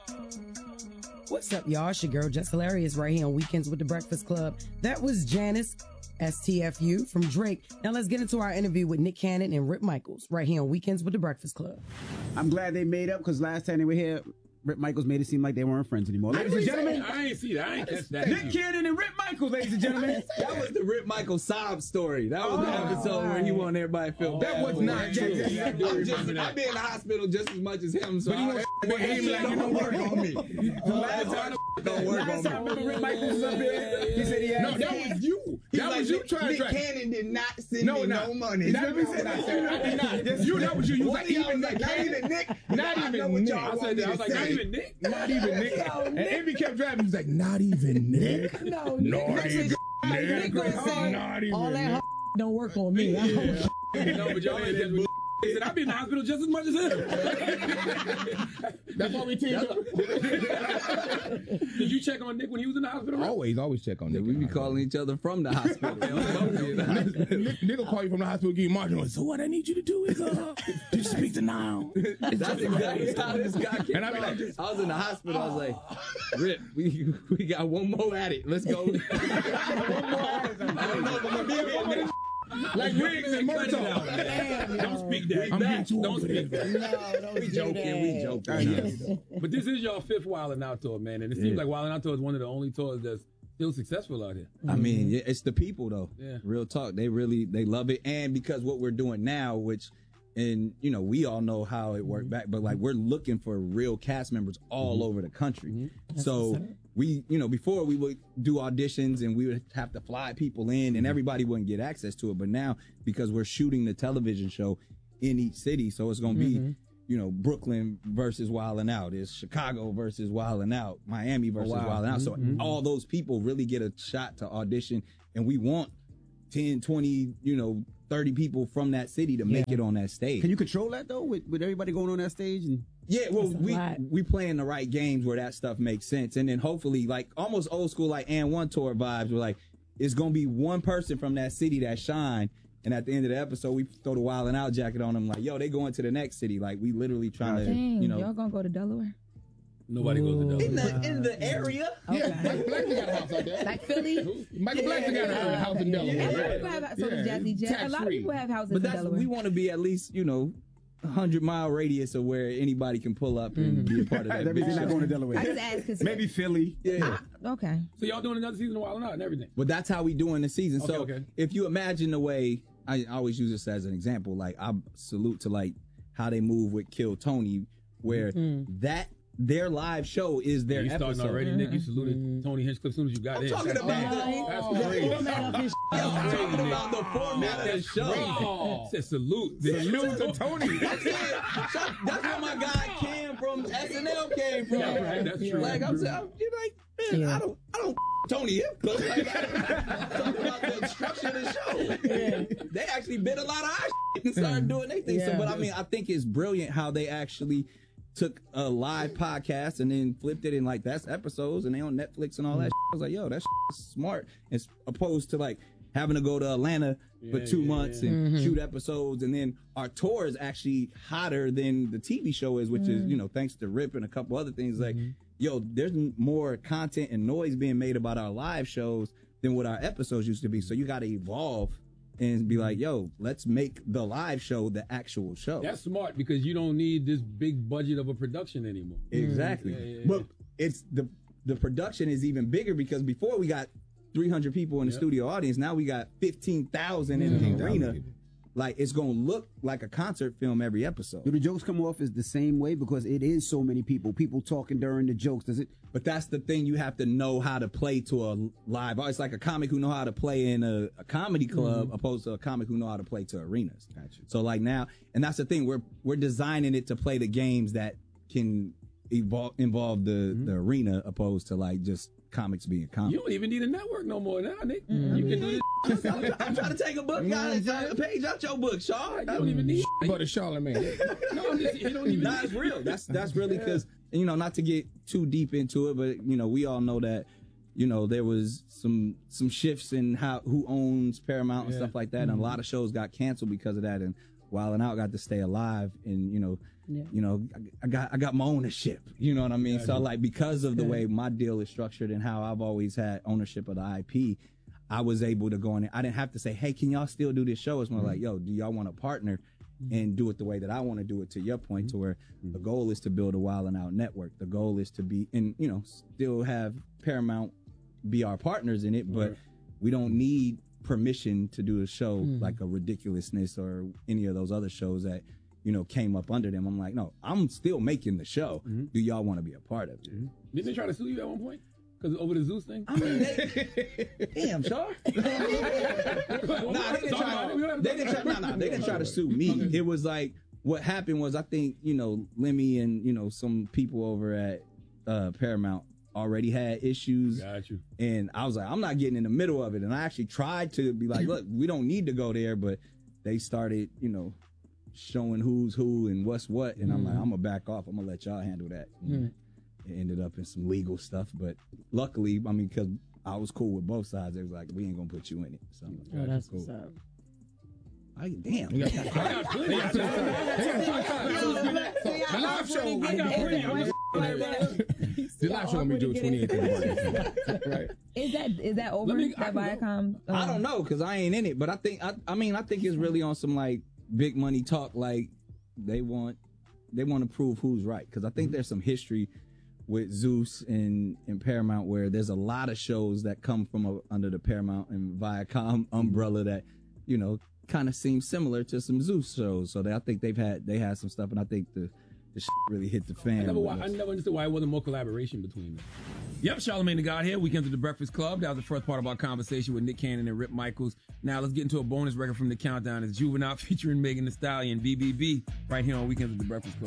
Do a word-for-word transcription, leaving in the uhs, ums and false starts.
What's up, y'all? It's your girl, Just Hilarious, right here on Weekends with the Breakfast Club. That was Janice, S T F U, from Drake. Now let's get into our interview with Nick Cannon and Rip Michaels, right here on Weekends with the Breakfast Club. I'm glad they made up, because last time they were here, Rip Michaels made it seem like they weren't friends anymore. Ladies and gentlemen, I ain't see that. I ain't catch that. Nick Cannon and Rip Michaels, ladies and gentlemen. That was the Rip Michaels sob story. That was Oh, the episode right. where he wanted everybody to feel Oh, bad. That was for not him. true. Yeah, yeah, yeah. I'm just, that. I be in the hospital just as much as him, so But he I, was with him like, you don't work on me. Last time, Don't work last on time me. remember Rip Michaels was up here? He said he had No, that was you. He's That like, was you Nick, trying Nick to track. Cannon did not send No, me no. no money. That's what he said. I said, I did not. That's you. That was you. You was One like, of y'all even was like, Nick. not even Nick. Not I know even what Nick. y'all I want said me that. I was to like, not say. even Nick. Not even Nick. Yo, And Nick. Envy kept driving. He was like, not even Nick. No, Not Nick. even Nick Nick. gonna say, Not even all that Nick. don't work on me. I don't- No, but y'all ain't that bull. He said, I be in the hospital just as much as him. That's why we teamed up. Did you check on Nick when he was in the hospital? Always, always check on Nick. We be calling each other from the hospital. Nick, Nick will call you from the hospital, give you margin. So what I need you to do is uh, just speak to now. That's exactly how this guy came. And I be like, I was in the hospital. I was like, Rip, we we got one more at it. Let's go. One more at it. I don't know, but my big Like Riggs and Murtaugh. Damn, Don't yo. speak that. I'm getting too Don't old for speak this. that. No, don't We do joking, we that. joking. But this is your fifth Wildin' Out tour, man. And it seems Yeah. like Wildin' Out tour is one of the only tours that's still successful out here. I mean, yeah, it's the people though. Yeah. Real talk. They really they love it, and because what we're doing now, which, and you know, we all know how it worked back, but like we're looking for real cast members all over the country. So we, you know, before we would do auditions and we would have to fly people in, and everybody wouldn't get access to it. But now, because we're shooting the television show in each city, so it's gonna be, you know, Brooklyn versus Wildin' Out, it's Chicago versus Wildin' Out, Miami versus wow. Wildin' Out. So all those people really get a shot to audition, and we want ten, twenty, you know, thirty people from that city to make it on that stage. Can you control that, though, with, with everybody going on that stage? And Yeah, well, That's a we lot. we playing the right games where that stuff makes sense, and then hopefully, like almost old school, like and one tour vibes. We're like, it's gonna be one person from that city that shine, and at the end of the episode, we throw the Wildin' Out jacket on them, like, yo, they going to the next city. Like we literally trying to, Dang, you know, y'all gonna go to Delaware? Nobody goes to Delaware. in the in the area. Yeah, Michael Blackson got a house out there. Like Philly? Michael Blackson got a house in Delaware. A lot of people have so does Jazzy J. A lot of people have houses But in that's Delaware. we want to be at least, you know, a hundred mile radius of where anybody can pull up and be a part of that. that means big they're not show. going to Delaware. I just asked because Maybe Philly. Yeah. okay. So y'all doing another season of Wildin' Out and everything? But that's how we doing the season. Okay, so okay. if you imagine the way, I always use this as an example, like I salute to like how they move with Kill Tony, where that their live show is their you starting episode. already, Nick? You saluted Tony Hinchcliffe as soon as you got I'm in. talking That's about crazy. the- That's crazy. I'm talking about the format of the That's show. crazy. Said salute. Salute to Tony. That's it. That's where my guy Cam from S N L came from. Yeah, right. That's true. Like I'm saying, you're like, man, Yeah. I don't, I don't Tony Hinchcliffe. Like, I'm talking about the structure of the show. They actually bit a lot of our shit and started doing their thing. So, Yeah. but I mean, I think it's brilliant how they actually took a live podcast and then flipped it in like that's episodes and they on Netflix and all that. Shit. I was like, yo, that's smart. As opposed to like having to go to Atlanta for Yeah, two yeah, months yeah. and shoot episodes, and then our tour is actually hotter than the T V show is, which is, you know, thanks to Rip and a couple other things. Like, yo, there's more content and noise being made about our live shows than what our episodes used to be. So you got to evolve and be like, yo, let's make the live show the actual show. That's smart because you don't need this big budget of a production anymore. Exactly. Yeah, yeah, yeah. But it's the the production is even bigger because before we got three hundred people in the Yep. studio audience, now we got fifteen thousand in the arena. Like it's going to look like a concert film every episode. Do the jokes come off as the same way? Because it is so many people. People talking during the jokes. Does it? But that's the thing, you have to know how to play to a live. It's like a comic who know how to play in a, a comedy club Mm-hmm. opposed to a comic who know how to play to arenas. Gotcha. So like now, and that's the thing, we're we're designing it to play the games that can evolve, involve the, Mm-hmm. the arena opposed to like just comics being comics. You don't even need a network no more now, Nick. Mm-hmm. You can do this. I'm, try- I'm trying to take a book, guys. A page out your book, Shaw. You don't even need. But a Charlemagne. No, I'm just, you don't even. Nah, it's real. That's that's really because, you know, not to get too deep into it, but you know, we all know that, you know, there was some some shifts in how who owns Paramount and Yeah. stuff like that, and a lot of shows got canceled because of that. And Wildin' Out got to stay alive, and you know, Yeah. You know, I, I got I got my ownership. You know what I mean? Yeah, so yeah. like because of the Okay. way my deal is structured and how I've always had ownership of the I P, I was able to go in there. I didn't have to say, hey, can y'all still do this show? It's more Mm-hmm. like, yo, do y'all want to partner and do it the way that I want to do it, to your point, to where the goal is to build a Wild 'N Out network. The goal is to be, and you know, still have Paramount be our partners in it, but we don't need permission to do a show like a Ridiculousness or any of those other shows that, you know, came up under them. I'm like, no, I'm still making the show. Do y'all want to be a part of it? Didn't they try to sue you at one point? Because over the Zeus thing? I mean, they, damn, Char. nah, they didn't try. They didn't try. Nah, nah, they didn't try to sue me. It was like what happened was I think you know Lemmy and you know some people over at uh, Paramount already had issues, Got you. and I was like, I'm not getting in the middle of it. And I actually tried to be like, look, we don't need to go there, but they started, you know, showing who's who and what's what, and I'm like, I'm gonna back off. I'm gonna let y'all handle that. It ended up in some legal stuff, but luckily, I mean, because I was cool with both sides, they was like, we ain't gonna put you in it. So I'm like, Oh, that's cool. what's up. I, damn. They got plenty. They got plenty. The live show. I got plenty. I'm just The live show gonna be June twenty-eighth. Right. Is that is that over? Let me- that I can Viacom? um, I don't know because I ain't in it, but I think I, I mean I think it's really on some like big money talk. Like they want they want to prove who's right because I think there's some history with Zeus and, and Paramount where there's a lot of shows that come from a, under the Paramount and Viacom umbrella that you know kind of seem similar to some Zeus shows. So they, I think they've had they had some stuff, and I think the the shit really hit the fan. I never, with wa- I us. never understood why it wasn't more collaboration between them. Yep, Charlamagne the God here. Weekends with the Breakfast Club. That was the first part of our conversation with Nick Cannon and Rip Michaels. Now let's get into a bonus record from the countdown. It's Juvenile featuring Megan Thee Stallion, V B B, right here on Weekends with the Breakfast Club.